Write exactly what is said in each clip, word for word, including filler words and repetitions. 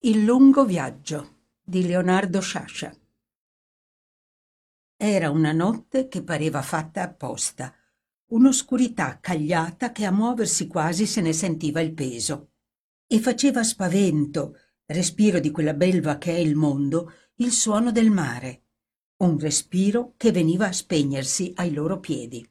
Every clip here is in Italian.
Il lungo viaggio di Leonardo Sciascia. Era una notte che pareva fatta apposta, un'oscurità cagliata che a muoversi quasi se ne sentiva il peso. E faceva spavento, respiro di quella belva che è il mondo, il suono del mare, un respiro che veniva a spegnersi ai loro piedi.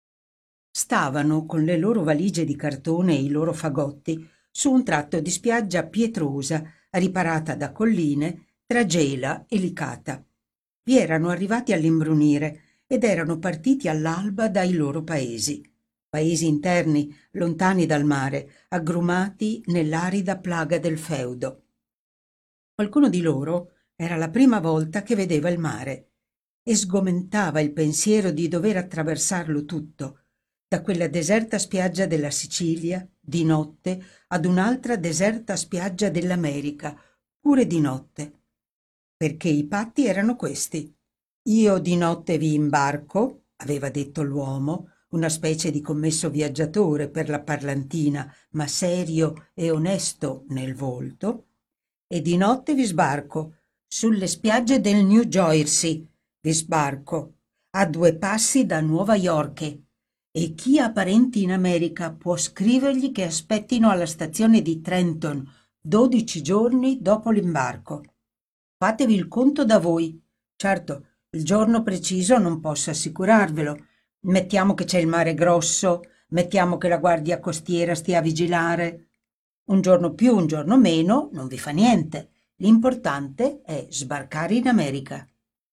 Stavano con le loro valigie di cartone e i loro fagotti su un tratto di spiaggia pietrosa, riparata da colline, tra Gela e Licata. Vi erano arrivati all'imbrunire ed erano partiti all'alba dai loro paesi. Paesi interni, lontani dal mare, aggrumati nell'arida plaga del feudo. Qualcuno di loro era la prima volta che vedeva il mare e sgomentava il pensiero di dover attraversarlo tutto, da quella deserta spiaggia della Sicilia, di notte, ad un'altra deserta spiaggia dell'America, pure di notte. Perché i patti erano questi. Io di notte vi imbarco, aveva detto l'uomo, una specie di commesso viaggiatore per la parlantina, ma serio e onesto nel volto, e di notte vi sbarco, sulle spiagge del New Jersey, vi sbarco, a due passi da Nuova York, e chi ha parenti in America può scrivergli che aspettino alla stazione di Trenton dodici giorni dopo l'imbarco. Fatevi il conto da voi. Certo, il giorno preciso non posso assicurarvelo. Mettiamo che c'è il mare grosso, mettiamo che la guardia costiera stia a vigilare. Un giorno più, un giorno meno, non vi fa niente. L'importante è sbarcare in America.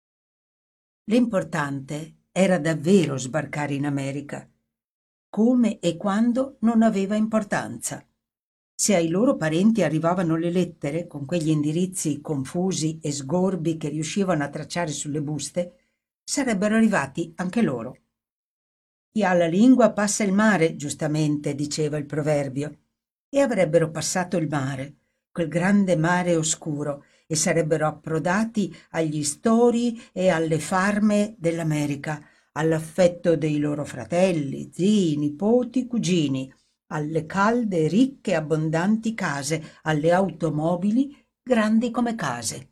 L'importante era davvero sbarcare in America. Come e quando non aveva importanza. Se ai loro parenti arrivavano le lettere, con quegli indirizzi confusi e sgorbi che riuscivano a tracciare sulle buste, sarebbero arrivati anche loro. Chi ha la lingua passa il mare, giustamente, diceva il proverbio, e avrebbero passato il mare, quel grande mare oscuro, e sarebbero approdati agli stori e alle farme dell'America, all'affetto dei loro fratelli, zii, nipoti, cugini, alle calde, ricche, abbondanti case, alle automobili grandi come case.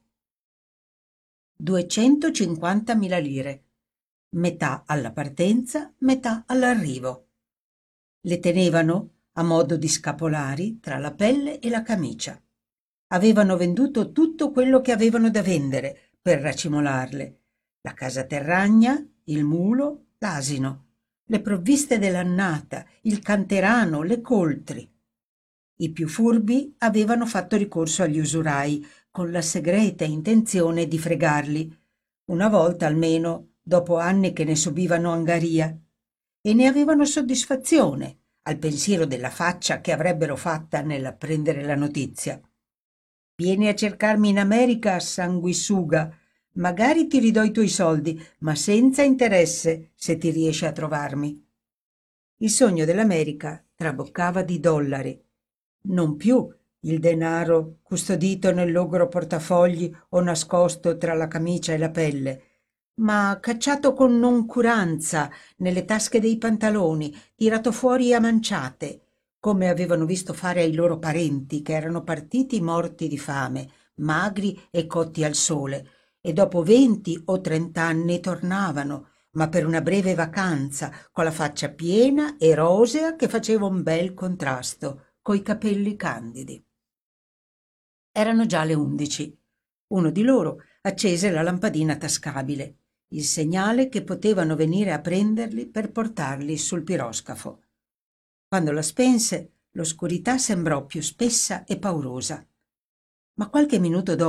duecentocinquantamila lire, metà alla partenza, metà all'arrivo. Le tenevano a modo di scapolari tra la pelle e la camicia. Avevano venduto tutto quello che avevano da vendere per racimolarle: la casa terragna, il mulo, l'asino, le provviste dell'annata, il canterano, le coltri. I più furbi avevano fatto ricorso agli usurai con la segreta intenzione di fregarli, una volta almeno, dopo anni che ne subivano angaria, e ne avevano soddisfazione al pensiero della faccia che avrebbero fatta nell'apprendere la notizia. Vieni a cercarmi in America, sanguisuga. Magari ti ridò i tuoi soldi, ma senza interesse se ti riesci a trovarmi. Il sogno dell'America traboccava di dollari. Non più il denaro custodito nel logoro portafogli o nascosto tra la camicia e la pelle, ma cacciato con noncuranza nelle tasche dei pantaloni, tirato fuori a manciate, come avevano visto fare ai loro parenti che erano partiti morti di fame, magri e cotti al sole, e dopo venti o trent'anni tornavano, ma per una breve vacanza, con la faccia piena e rosea che faceva un bel contrasto coi capelli candidi. Erano già le undici. Uno di loro accese la lampadina tascabile, il segnale che potevano venire a prenderli per portarli sul piroscafo. Quando la spense, l'oscurità sembrò più spessa e paurosa. Ma qualche minuto dopo